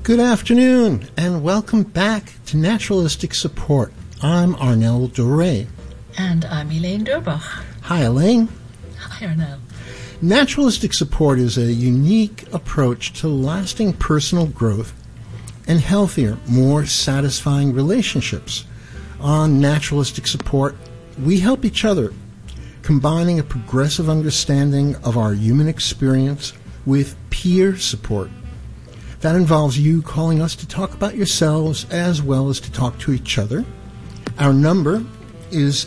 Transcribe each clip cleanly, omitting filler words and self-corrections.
Good afternoon, and welcome back to Naturalistic Support. I'm Arnel Doré. And I'm Elaine Durbach. Hi, Elaine. Hi, Arnel. Naturalistic Support is a unique approach to lasting personal growth and healthier, more satisfying relationships. On Naturalistic Support, we help each other, combining a progressive understanding of our human experience with peer support. That involves you calling us to talk about yourselves as well as to talk to each other. Our number is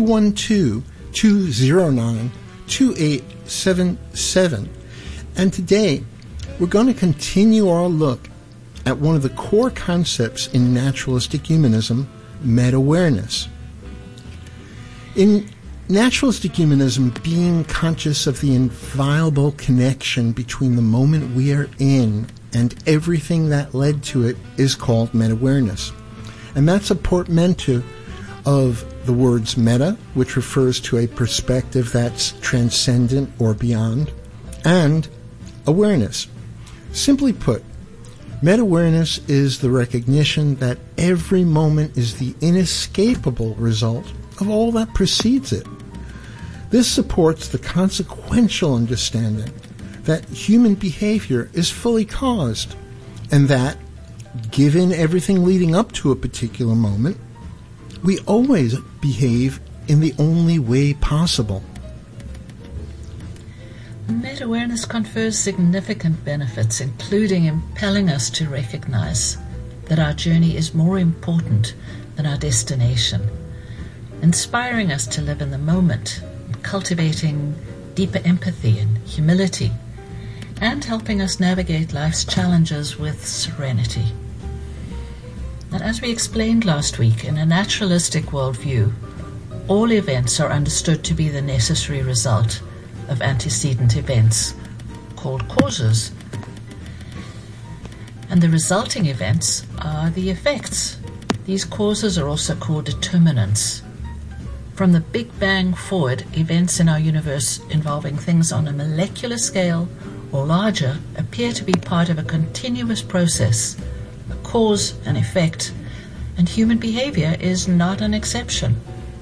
212-209-2877. And today, we're going to continue our look at one of the core concepts in naturalistic humanism, meta-awareness. In naturalistic humanism, being conscious of the inviolable connection between the moment we are in and everything that led to it is called meta-awareness. And that's a portmanteau of the words meta, which refers to a perspective that's transcendent or beyond, and awareness. Simply put, meta-awareness is the recognition that every moment is the inescapable result of all that precedes it. This supports the consequential understanding that human behavior is fully caused, and that, given everything leading up to a particular moment, we always behave in the only way possible. Meta-awareness confers significant benefits, including impelling us to recognize that our journey is more important than our destination, inspiring us to live in the moment, cultivating deeper empathy and humility, and helping us navigate life's challenges with serenity. And as we explained last week, in a naturalistic worldview, all events are understood to be the necessary result of antecedent events, called causes. And the resulting events are the effects. These causes are also called determinants. From the Big Bang forward, events in our universe involving things on a molecular scale or larger appear to be part of a continuous process, a cause and effect, and human behavior is not an exception.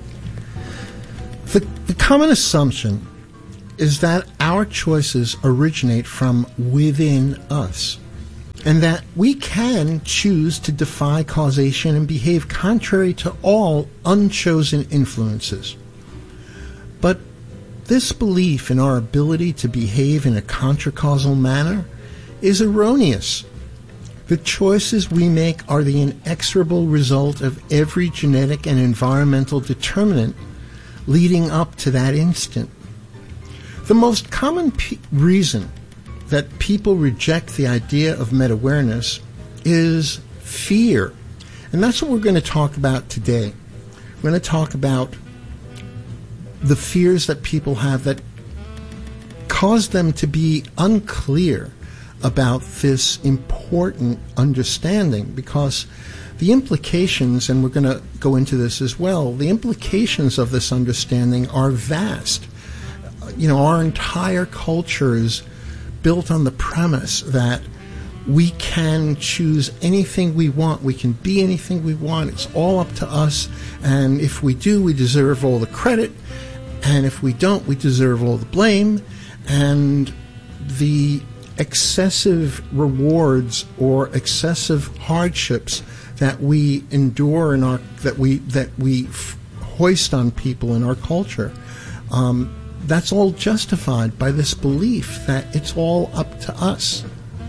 The common assumption is that our choices originate from within us, and that we can choose to defy causation and behave contrary to all unchosen influences. But this belief in our ability to behave in a contra-causal manner is erroneous. The choices we make are the inexorable result of every genetic and environmental determinant leading up to that instant. The most common reason that people reject the idea of meta-awareness is fear. And that's what we're going to talk about today. We're going to talk about the fears that people have that cause them to be unclear about this important understanding, because the implications, and we're going to go into this as well, the implications of this understanding are vast. You know, our entire culture is built on the premise that we can choose anything we want. We can be anything we want. It's all up to us. And if we do, we deserve all the credit. And if we don't, we deserve all the blame. And the excessive rewards or excessive hardships that we endure in our that we hoist on people in our culture, that's all justified by this belief that it's all up to us.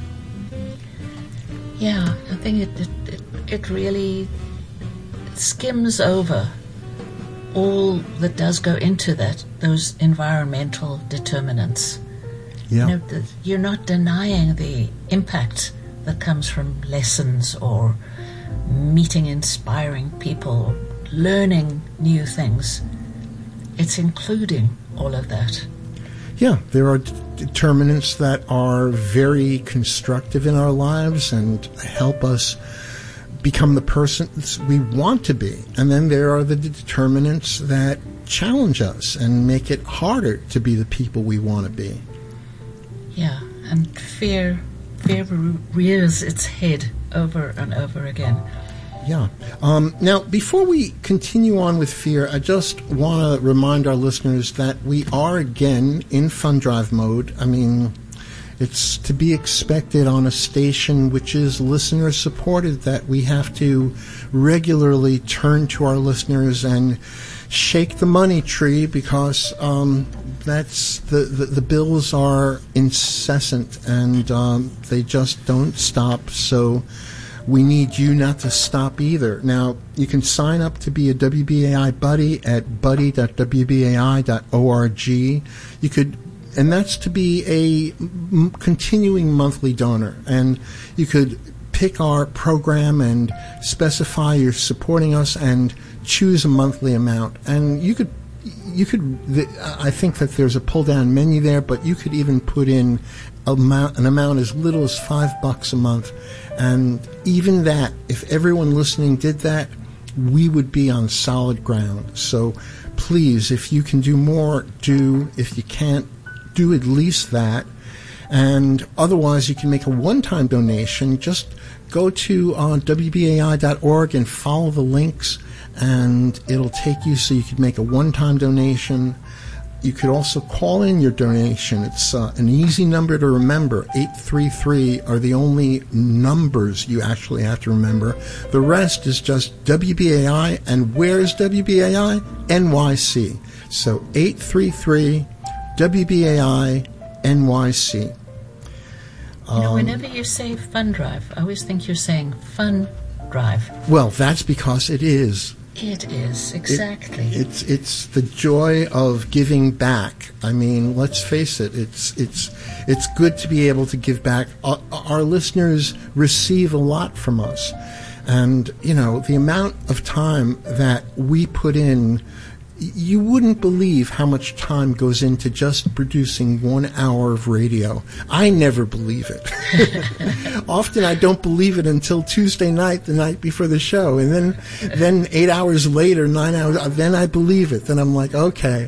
Yeah, I think it really skims over all that does go into those environmental determinants. Yeah. You know, you're not denying the impact that comes from lessons or meeting inspiring people, learning new things. It's including all of that. Yeah, there are determinants that are very constructive in our lives and help us become the persons we want to be. And then there are the determinants that challenge us and make it harder to be the people we want to be. Yeah, and fear fear rears its head over and over again. Yeah. Now, before we continue on with fear, I just want to remind our listeners that we are again in fund drive mode. I mean, it's to be expected on a station which is listener supported that we have to regularly turn to our listeners and shake the money tree because that's the bills are incessant and they just don't stop. So we need you not to stop either. Now, you can sign up to be a WBAI buddy at buddy.wbai.org. You could, and that's to be a continuing monthly donor. And you could pick our program and specify you're supporting us and choose a monthly amount. And you could, I think that there's a pull-down menu there, but you could even put in an amount as little as $5 a month. And even that, if everyone listening did that, we would be on solid ground. So please, if you can do more, do. If you can't, do at least that. And otherwise, you can make a one-time donation. Just go to WBAI.org and follow the links, and it'll take you so you can make a one-time donation. You could also call in your donation. It's an easy number to remember. 833 are the only numbers you actually have to remember. The rest is just WBAI. And where is WBAI? NYC. So 833 WBAI NYC. Whenever you say fund drive, I always think you're saying fun drive. Well, that's because it is. It is, exactly. It's the joy of giving back. I mean, let's face it, it's good to be able to give back. Our listeners receive a lot from us. And, the amount of time that we put in, you wouldn't believe how much time goes into just producing 1 hour of radio. I never believe it. Often I don't believe it until Tuesday night, the night before the show. And then 8 hours later, 9 hours, then I believe it. Then I'm like, okay,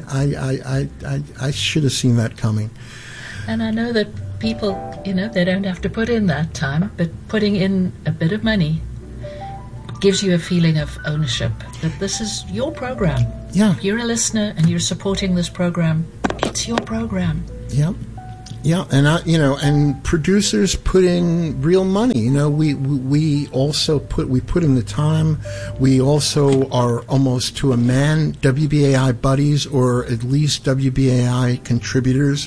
I should have seen that coming. And I know that people, they don't have to put in that time, but putting in a bit of money gives you a feeling of ownership, that this is your program. Yeah. If you're a listener and you're supporting this program, it's your program. Yeah. Yeah, and and producers put in real money. We also put in the time. We also are almost to a man WBAI buddies, or at least WBAI contributors.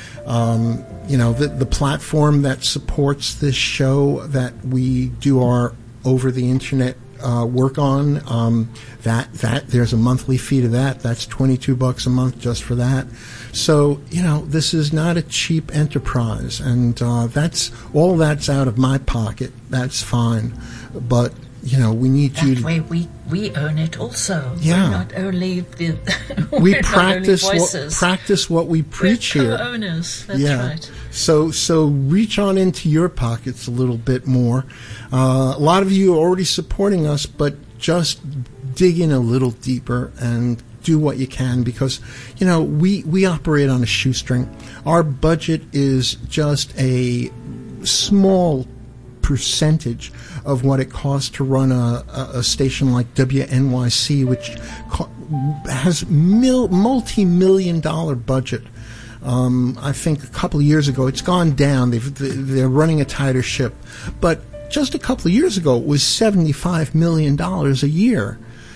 The platform that supports this show that we do our over the internet work on, that there's a monthly fee to that. That's $22 a month just for that. So this is not a cheap enterprise, and that's out of my pocket. That's fine, but we need that you. That way we own it also. Yeah. We're not only the we practice what we preach we're here. Co-owners. That's right. So reach on into your pockets a little bit more. A lot of you are already supporting us, but just dig in a little deeper and do what you can, because we operate on a shoestring. Our budget is just a small percentage of what it costs to run a station like WNYC, which has multi-million-dollar budget. I think a couple of years ago, it's gone down. They're running a tighter ship. But just a couple of years ago, it was $75 million a year.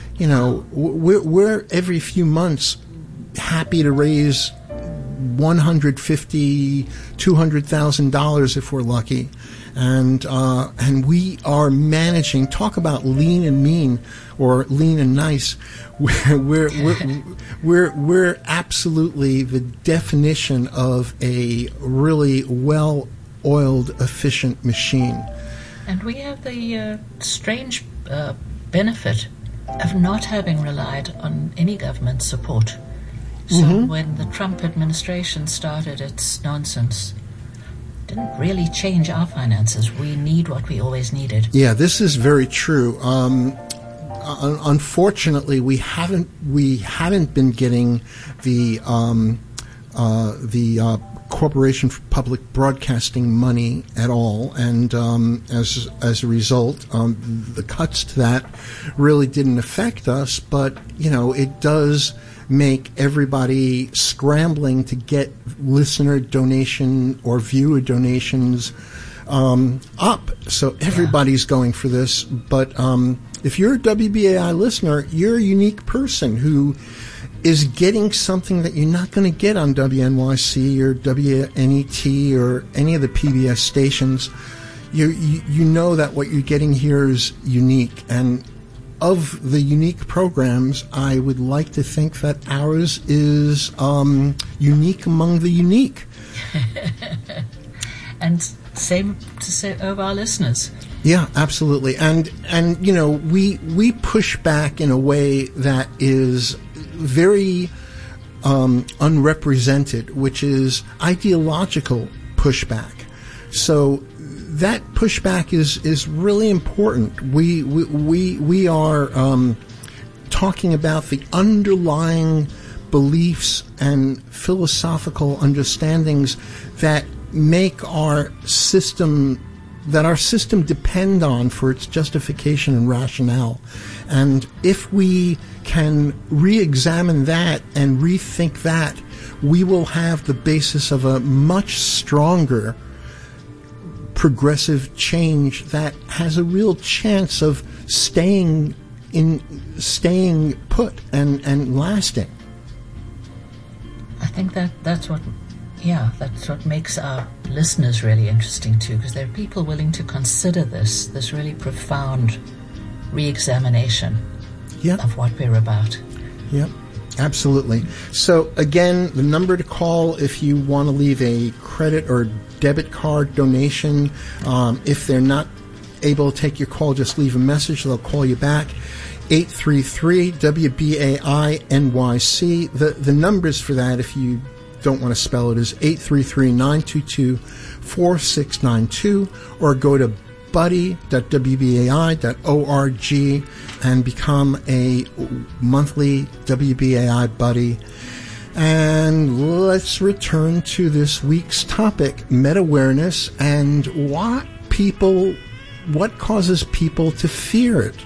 We're every few months happy to raise $150,000, $200,000 if we're lucky. And we are managing. Talk about lean and mean, or lean and nice. We're absolutely the definition of a really well-oiled, efficient machine. And we have the strange benefit of not having relied on any government support. So when the Trump administration started its nonsense, didn't really change our finances. We need what we always needed. Yeah, this is very true. Unfortunately, we haven't been getting the Corporation for Public Broadcasting money at all, and as a result, the cuts to that really didn't affect us. But it does make everybody scrambling to get listener donation or viewer donations up. So everybody's going for this. But if you're a WBAI listener, you're a unique person who is getting something that you're not going to get on WNYC or WNET or any of the PBS stations. You know that what you're getting here is unique. And of the unique programs, I would like to think that ours is unique among the unique. And same to say of our listeners. Yeah, absolutely. And we push back in a way that is very unrepresented, which is ideological pushback. So that pushback is really important. We are talking about the underlying beliefs and philosophical understandings that make our system depend on for its justification and rationale. And if we can re-examine that and rethink that, we will have the basis of a much stronger progressive change that has a real chance of staying put and lasting. I think that's what makes our listeners really interesting too, because there are people willing to consider this really profound re-examination of what we're about. Yep, absolutely. So again, the number to call if you want to leave a credit or debit card donation. If they're not able to take your call, just leave a message. They'll call you back. 833-WBAI-NYC. The numbers for that, if you don't want to spell it, is 833-922-4692, or go to buddy.wbai.org and become a monthly WBAI buddy. And let's return to this week's topic, meta-awareness, and what causes people to fear it.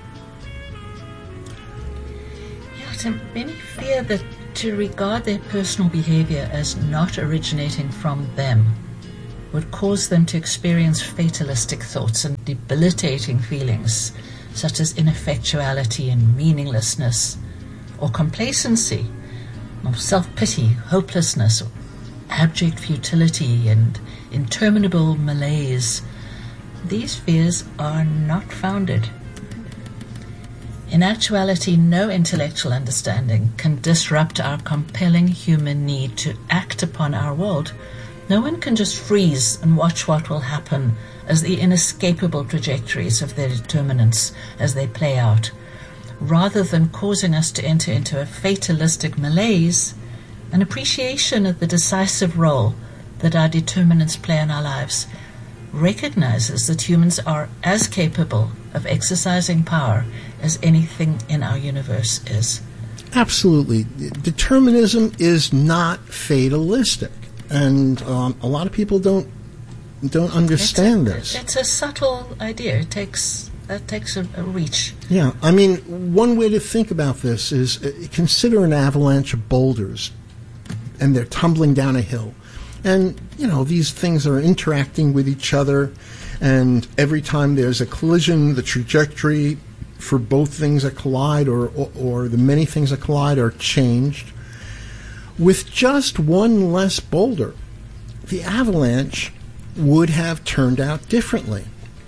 Yeah, many fear that to regard their personal behavior as not originating from them would cause them to experience fatalistic thoughts and debilitating feelings such as ineffectuality and meaninglessness, or complacency, or self-pity, hopelessness, or abject futility and interminable malaise. These fears are not founded. In actuality, no intellectual understanding can disrupt our compelling human need to act upon our world. No one can just freeze and watch what will happen as the inescapable trajectories of their determinants as they play out. Rather than causing us to enter into a fatalistic malaise, an appreciation of the decisive role that our determinants play in our lives recognizes that humans are as capable of exercising power as anything in our universe is. Absolutely. Determinism is not fatalistic. And a lot of people don't understand this. It's a subtle idea. That takes a reach. Yeah, I mean, one way to think about this is consider an avalanche of boulders, and they're tumbling down a hill. And, these things are interacting with each other, and every time there's a collision, the trajectory for both things that collide or the many things that collide are changed. With just one less boulder, the avalanche would have turned out differently.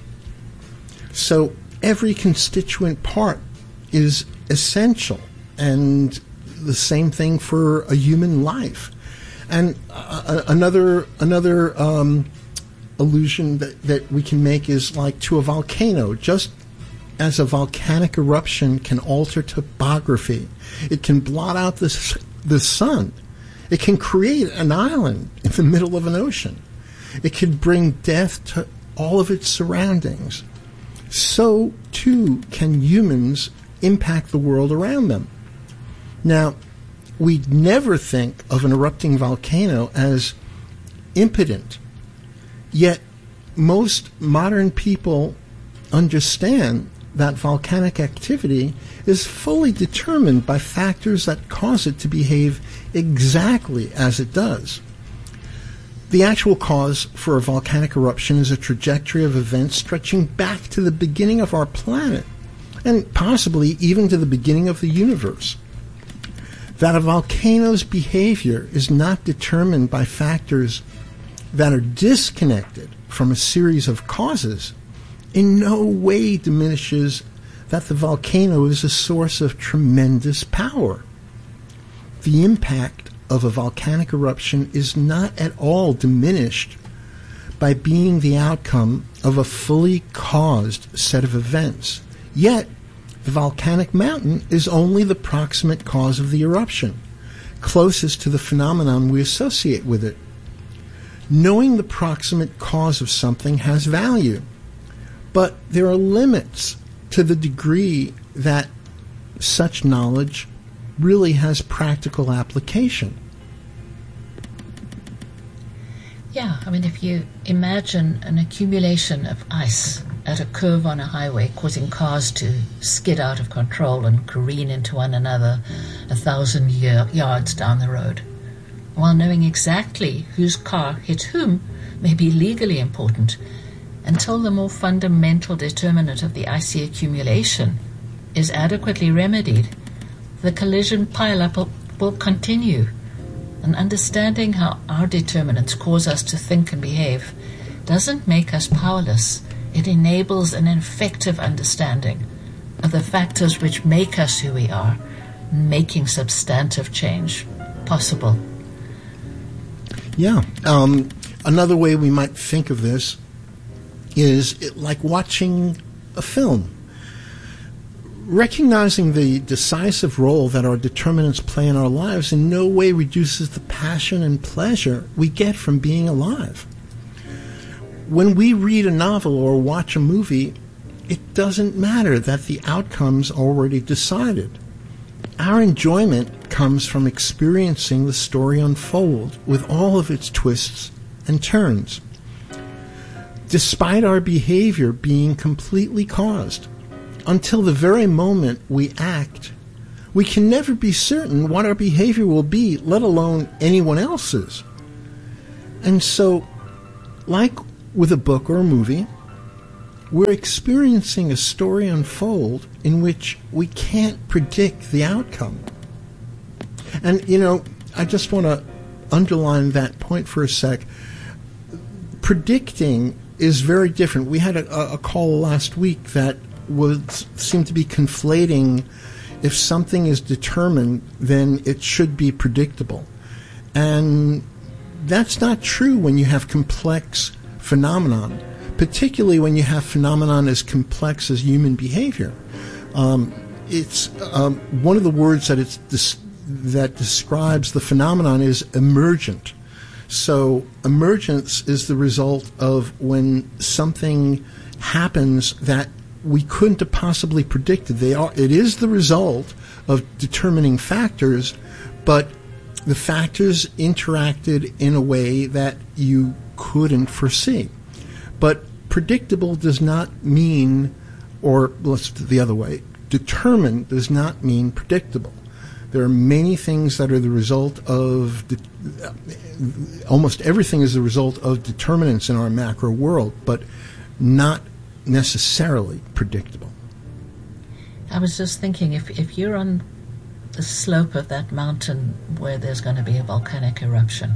So every constituent part is essential, and the same thing for a human life. And another allusion that we can make is like to a volcano. Just as a volcanic eruption can alter topography, it can blot out the sun. It can create an island in the middle of an ocean. It can bring death to all of its surroundings. So, too, can humans impact the world around them. Now, we never think of an erupting volcano as impotent. Yet most modern people understand that volcanic activity is fully determined by factors that cause it to behave exactly as it does. The actual cause for a volcanic eruption is a trajectory of events stretching back to the beginning of our planet, and possibly even to the beginning of the universe. That a volcano's behavior is not determined by factors that are disconnected from a series of causes in no way diminishes that the volcano is a source of tremendous power. The impact of a volcanic eruption is not at all diminished by being the outcome of a fully caused set of events. Yet, the volcanic mountain is only the proximate cause of the eruption, closest to the phenomenon we associate with it. Knowing the proximate cause of something has value, but there are limits to the degree that such knowledge really has practical application. Yeah, I mean, if you imagine an accumulation of ice at a curve on a highway causing cars to skid out of control and careen into one another 1,000 yards down the road, while knowing exactly whose car hit whom may be legally important, until the more fundamental determinant of the icy accumulation is adequately remedied, the collision pileup will continue. And understanding how our determinants cause us to think and behave doesn't make us powerless. It enables an effective understanding of the factors which make us who we are, making substantive change possible. Yeah. Another way we might think of this is like watching a film. Recognizing the decisive role that our determinants play in our lives in no way reduces the passion and pleasure we get from being alive. When we read a novel or watch a movie, it doesn't matter that the outcome's already decided. Our enjoyment comes from experiencing the story unfold with all of its twists and turns. Despite our behavior being completely caused, until the very moment we act, we can never be certain what our behavior will be, let alone anyone else's. And so, like with a book or a movie, we're experiencing a story unfold in which we can't predict the outcome. And, I just want to underline that point for a sec. Predicting is very different. We had a call last week that seemed to be conflating if something is determined, then it should be predictable. And that's not true when you have complex phenomenon, particularly when you have phenomenon as complex as human behavior. It's one of the words that describes the phenomenon is emergent. So emergence is the result of when something happens that we couldn't have possibly predicted. It is the result of determining factors, but the factors interacted in a way that you couldn't foresee. But predictable does not mean, or let's do it the other way, determined does not mean predictable. There are many things that are the result of, almost everything is the result of determinants in our macro world, but not necessarily predictable. I was just thinking, if you're on the slope of that mountain where there's going to be a volcanic eruption,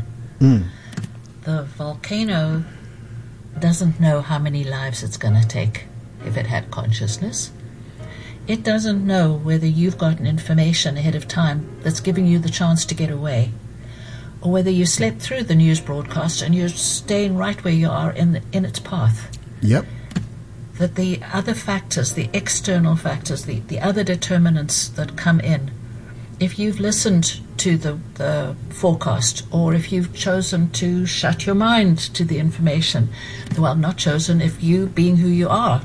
the volcano doesn't know how many lives it's going to take if it had consciousness. It doesn't know whether you've gotten information ahead of time that's giving you the chance to get away, or whether you slept through the news broadcast and you're staying right where you are in its path. Yep. That the other factors, the external factors, the other determinants that come in, if you've listened to the forecast, or if you've chosen to shut your mind to the information, well, not chosen, if you, being who you are,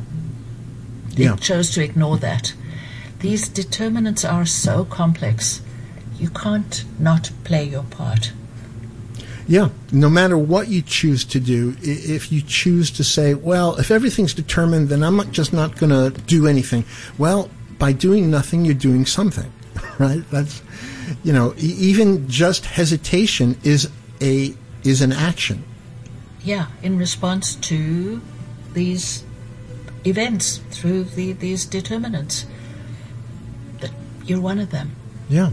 chose to ignore that. These determinants are so complex, you can't not play your part. Yeah, no matter what you choose to do, if you choose to say, well, if everything's determined, then I'm just not going to do anything. Well, by doing nothing, you're doing something, right? That's, even just hesitation is an action. Yeah, in response to these events, through these determinants. But you're one of them. Yeah.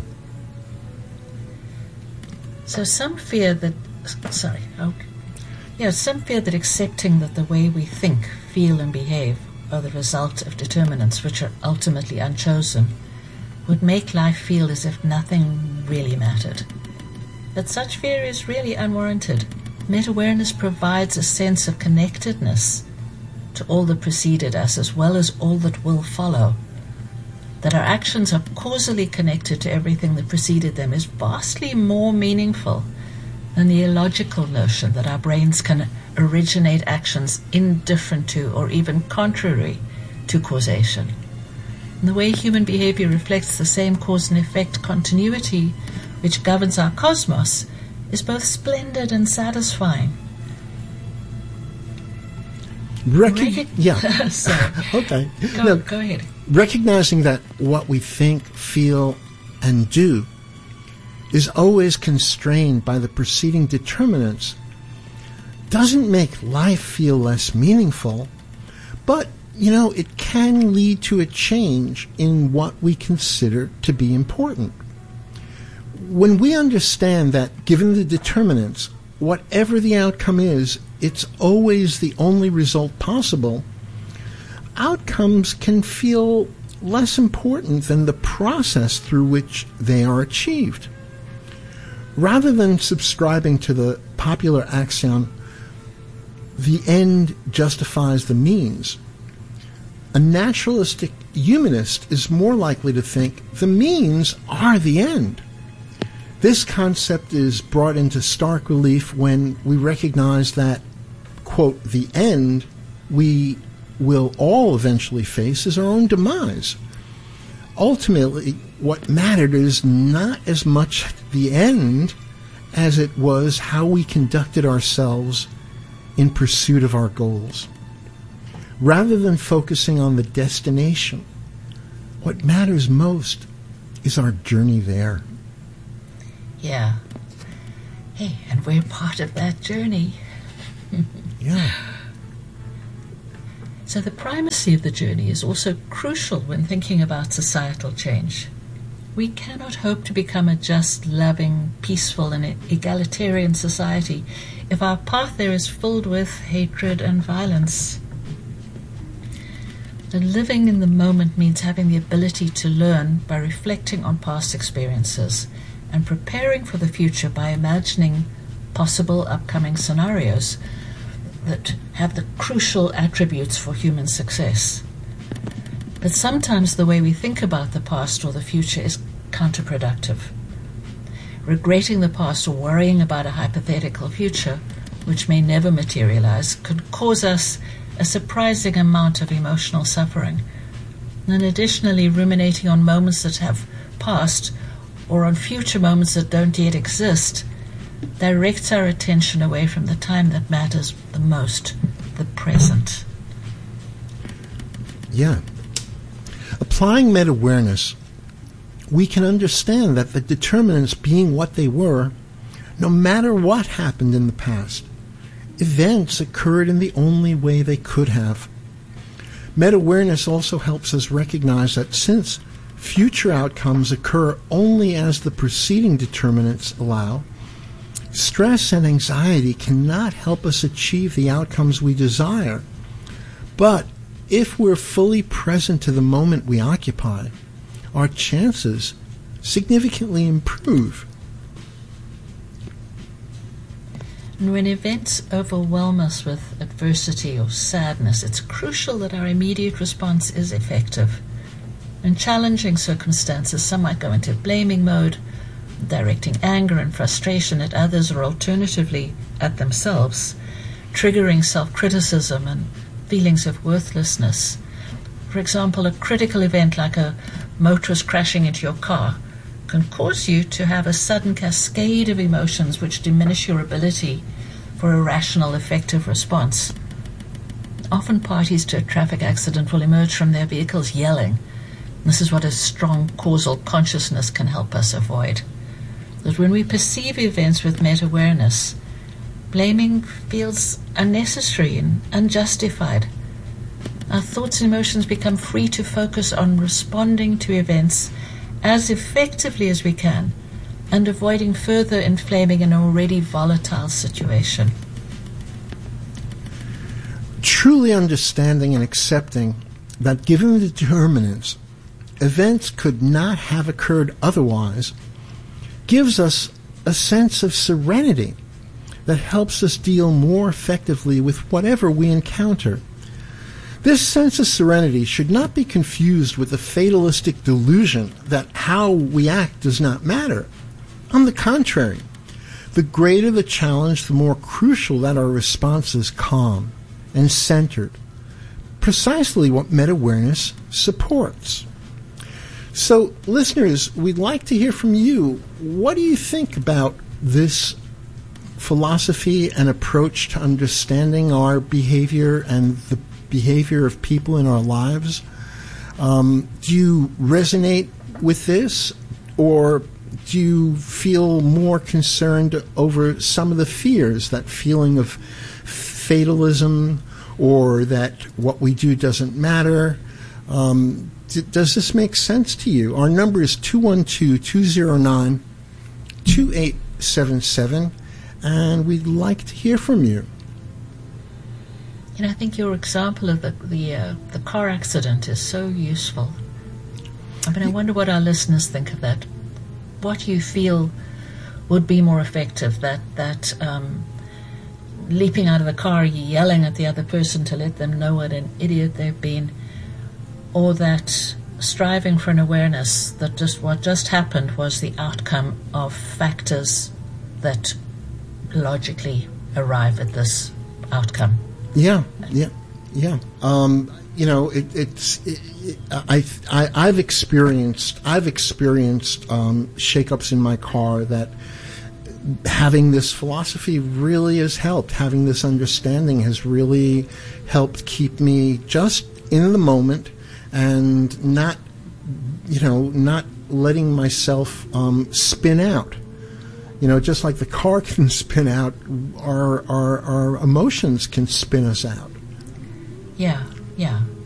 So some fear that accepting that the way we think, feel and behave are the result of determinants which are ultimately unchosen would make life feel as if nothing really mattered. But such fear is really unwarranted. Meta-awareness provides a sense of connectedness to all that preceded us as well as all that will follow. That our actions are causally connected to everything that preceded them is vastly more meaningful than the illogical notion that our brains can originate actions indifferent to or even contrary to causation. And the way human behavior reflects the same cause and effect continuity which governs our cosmos is both splendid and satisfying. Yeah. Sorry. Okay. Go ahead. Recognizing that what we think, feel, and do is always constrained by the preceding determinants doesn't make life feel less meaningful, but, it can lead to a change in what we consider to be important. When we understand that, given the determinants, whatever the outcome is, it's always the only result possible, outcomes can feel less important than the process through which they are achieved. Rather than subscribing to the popular axiom, the end justifies the means, a naturalistic humanist is more likely to think the means are the end. This concept is brought into stark relief when we recognize that, quote, the end we will all eventually face is our own demise. Ultimately, what mattered is not as much the end as it was how we conducted ourselves in pursuit of our goals. Rather than focusing on the destination, what matters most is our journey there. Yeah. Hey, and we're part of that journey. Yeah. So the primacy of the journey is also crucial when thinking about societal change. We cannot hope to become a just, loving, peaceful, and egalitarian society if our path there is filled with hatred and violence. And living in the moment means having the ability to learn by reflecting on past experiences and preparing for the future by imagining possible upcoming scenarios that have the crucial attributes for human success. But sometimes the way we think about the past or the future is counterproductive. Regretting the past or worrying about a hypothetical future, which may never materialize, could cause us a surprising amount of emotional suffering. And additionally, ruminating on moments that have passed or on future moments that don't yet exist directs our attention away from the time that matters the most, the present. Yeah. Applying meta-awareness, we can understand that the determinants being what they were, no matter what happened in the past, events occurred in the only way they could have. Meta-awareness also helps us recognize that since future outcomes occur only as the preceding determinants allow, stress and anxiety cannot help us achieve the outcomes we desire. But if we're fully present to the moment we occupy, our chances significantly improve. And when events overwhelm us with adversity or sadness, it's crucial that our immediate response is effective. In challenging circumstances, some might go into blaming mode, directing anger and frustration at others or alternatively at themselves, triggering self-criticism and feelings of worthlessness. For example, a critical event like a motorist crashing into your car can cause you to have a sudden cascade of emotions which diminish your ability for a rational, effective response. Often parties to a traffic accident will emerge from their vehicles yelling. This is what a strong causal consciousness can help us avoid. That when we perceive events with meta-awareness, blaming feels unnecessary and unjustified. Our thoughts and emotions become free to focus on responding to events as effectively as we can and avoiding further inflaming an already volatile situation. Truly understanding and accepting that given the determinants, events could not have occurred otherwise gives us a sense of serenity that helps us deal more effectively with whatever we encounter. This sense of serenity should not be confused with the fatalistic delusion that how we act does not matter. On the contrary, the greater the challenge, the more crucial that our response is calm and centered, precisely what meta-awareness supports. So, listeners, we'd like to hear from you. What do you think about this philosophy and approach to understanding our behavior and the behavior of people in our lives? Do you resonate with this, or do you feel more concerned over some of the fears, that feeling of fatalism, or that what we do doesn't matter? Does this make sense to you? Our number is 212-209-2877, and we'd like to hear from you. I think your example of the car accident is so useful. I wonder what our listeners think of that. What do you feel would be more effective? That leaping out of the car, yelling at the other person to let them know what an idiot they've been, or that striving for an awareness that what just happened was the outcome of factors that logically arrive at this outcome. Yeah. I've experienced shakeups in my car that having this philosophy really has helped. Having this understanding has really helped keep me just in the moment and not letting myself spin out. Just like the car can spin out, our emotions can spin us out. Yeah.